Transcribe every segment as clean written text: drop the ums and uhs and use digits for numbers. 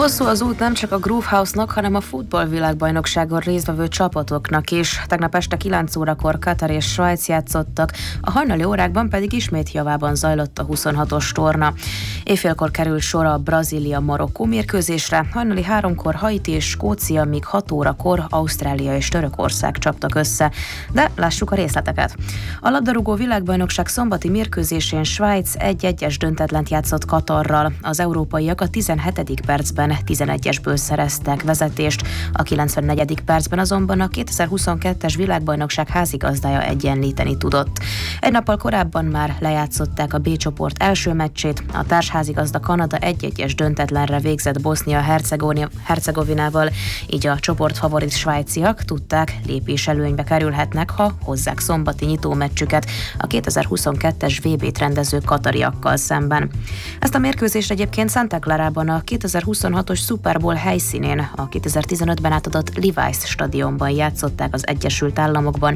Hosszú az út nem csak a Groove House-nak, hanem a futballvilágbajnokságon résztvevő csapatoknak is. Tegnap este 9 órakor Katar és Svájc játszottak, a hajnali órákban pedig ismét javában zajlott a 26-os torna. Éjfélkor került sor a Brazília-Marokkó mérkőzésre, hajnali 3-kor Haiti és Skócia, míg 6 órakor Ausztrália és Törökország csaptak össze. De lássuk a részleteket. A labdarúgó világbajnokság szombati mérkőzésén Svájc 1-1-es döntetlent játszott Katarral. Az európaiak a 17. percben 11-esből szereztek vezetést, a 94. percben azonban a 2022-es világbajnokság házigazdája egyenlíteni tudott. Egy nappal korábban már lejátszották a B csoport első meccsét, a társházigazda Kanada 1-1-es döntetlenre végzett Bosznia-Hercegovinával, így a csoport favorit svájciak tudták, lépéselőnybe kerülhetnek, ha hozzák szombati nyitómeccsüket a 2022-es VB-t rendező katariakkal szemben. Ezt a mérkőzést egyébként Santa Clarában a 2026-os Super Bowl helyszínén, a 2015-ben átadott Levi's stadionban játszották az Egyesült Államokban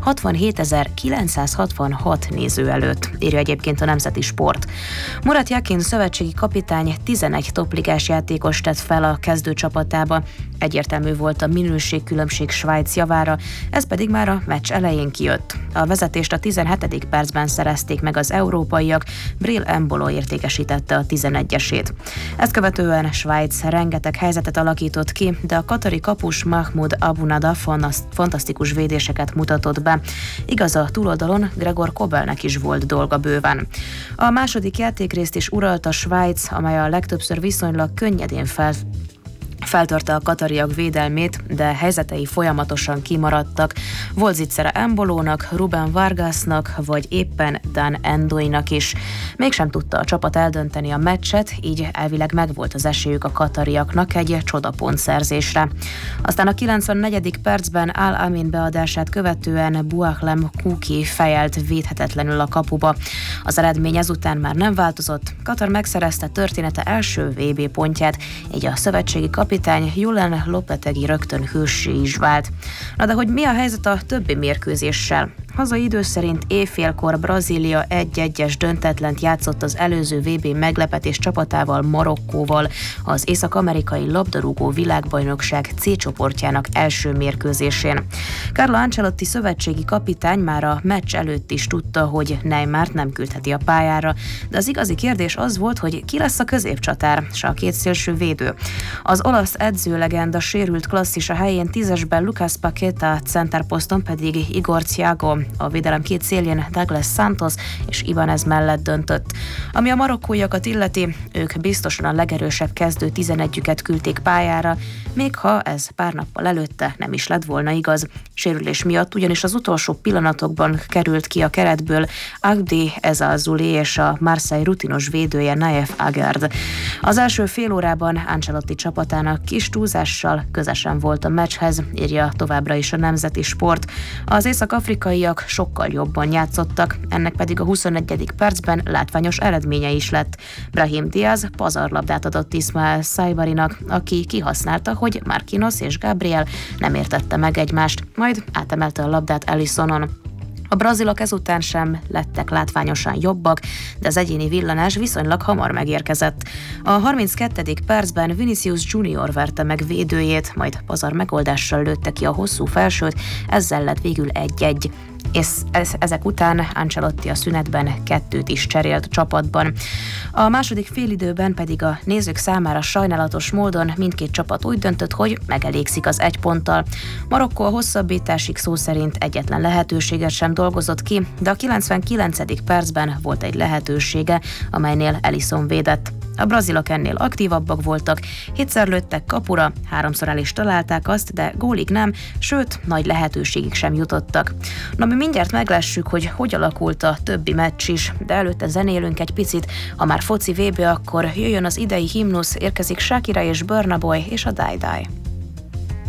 67.966 néző előtt, írja egyébként a Nemzeti Sport. Murat Yakin szövetségi kapitány 11 topligás játékos tett fel a kezdő csapatába. Egyértelmű volt a minőségkülönbség Svájc javára, ez pedig már a meccs elején kijött. A vezetést a 17. percben szerezték meg az európaiak, Bril Embolo értékesítette a 11-esét. Ezt követően Svájc rengeteg helyzetet alakított ki, de a katari kapus Mahmoud Abunada fantasztikus védéseket mutatott be. Igaz, a túloldalon Gregor Kobelnek is volt dolga bőven. A második játékrészt is uralta Svájc, amely a legtöbbször viszonylag könnyedén feltörte a katariak védelmét, de helyzetei folyamatosan kimaradtak. Volt zicsere Embolónak, Ruben Vargasnak, vagy éppen Dan Endoinak is. Mégsem tudta a csapat eldönteni a meccset, így elvileg megvolt az esélyük a katariaknak egy csodapontszerzésre. Aztán a 94. percben Al-Amin beadását követően Bouaklem Kouki fejelt védhetetlenül a kapuba. Az eredmény ezután már nem változott. Katar megszerezte története első VB pontját, így a szövetségi kapitány Julen Lopetegi rögtön hőssé is vált. Na de hogy mi a helyzet a többi mérkőzéssel? Hazai idő szerint éjfélkor Brazília 1-1-es döntetlent játszott az előző VB meglepetés csapatával, Marokkóval, az észak-amerikai labdarúgó világbajnokság C csoportjának első mérkőzésén. Carlo Ancelotti szövetségi kapitány már a meccs előtt is tudta, hogy Neymart nem küldheti a pályára, de az igazi kérdés az volt, hogy ki lesz a középcsatár, s a két szélső védő. Az olasz edzőlegenda sérült klasszis a helyén 10-esben Lucas Paqueta, centerposzton pedig Igor Thiago, a védelem két szélén Douglas Santos és Ibanez mellett döntött. Ami a marokkóiakat illeti, ők biztosan a legerősebb kezdő 11-üket küldték pályára, még ha ez pár nappal előtte nem is lett volna igaz. Sérülés miatt ugyanis az utolsó pillanatokban került ki a keretből Agdi Ezazuli és a Marseille rutinos védője Naef Agard. Az első fél órában Ancelotti csapatának kis túlzással közesen volt a meccshez, írja továbbra is a Nemzeti Sport. Az észak-afrikaiak sokkal jobban játszottak, ennek pedig a 21. percben látványos eredménye is lett. Brahim Diaz pazarlabdát adott Ismael Saibarinak, aki kihasználta, hogy Marquinhos és Gabriel nem értette meg egymást, majd átemelte a labdát Alissonon. A brazilok ezután sem lettek látványosan jobbak, de az egyéni villanás viszonylag hamar megérkezett. A 32. percben Vinicius Junior verte meg védőjét, majd pazar megoldással lőtte ki a hosszú felsőt, ezzel lett végül 1-1. És ezek után Ancelotti a szünetben 2-t is cserélt a csapatban. A második félidőben pedig a nézők számára sajnálatos módon mindkét csapat úgy döntött, hogy megelégszik az 1 ponttal. Marokkó a hosszabbításig szó szerint egyetlen lehetőséget sem dolgozott ki, de a 99. percben volt egy lehetősége, amelynél Alisson védett. A brazilok ennél aktívabbak voltak, 7-szer lőttek kapura, 3-szor el is találták azt, de gólig nem, sőt, nagy lehetőségig sem jutottak. Na, mi mindjárt meglássuk, hogy alakult a többi meccs is, de előtte zenélünk egy picit, ha már foci VB, akkor jöjjön az idei himnusz, érkezik Shakira és Burna Boy és a Die Die.